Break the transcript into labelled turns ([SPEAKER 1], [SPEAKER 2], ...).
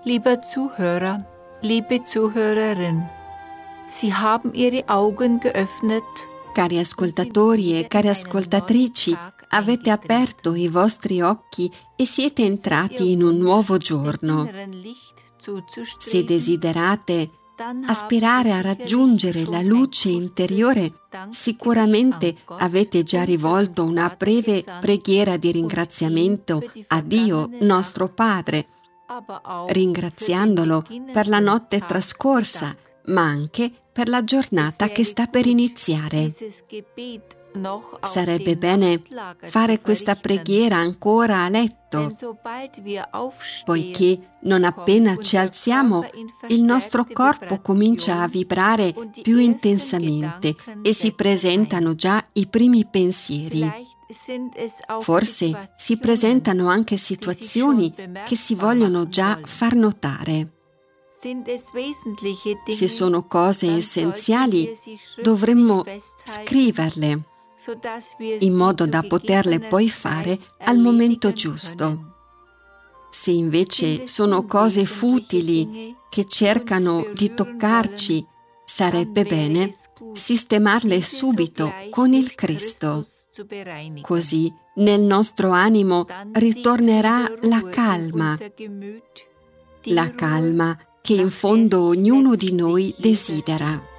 [SPEAKER 1] Lieber Zuhörer, liebe Zuhörerin, Sie haben Ihre Augen geöffnet.
[SPEAKER 2] Cari ascoltatori e cari ascoltatrici, avete aperto i vostri occhi e siete entrati in un nuovo giorno. Se desiderate aspirare a raggiungere la luce interiore, sicuramente avete già rivolto una breve preghiera di ringraziamento a Dio, nostro Padre, ringraziandolo per la notte trascorsa, ma anche per la giornata che sta per iniziare. Sarebbe bene fare questa preghiera ancora a letto, poiché non appena ci alziamo, il nostro corpo comincia a vibrare più intensamente e si presentano già i primi pensieri. Forse si presentano anche situazioni che si vogliono già far notare. Se sono cose essenziali, dovremmo scriverle in modo da poterle poi fare al momento giusto. Se invece sono cose futili che cercano di toccarci, sarebbe bene sistemarle subito con il Cristo. Così nel nostro animo ritornerà la calma che in fondo ognuno di noi desidera.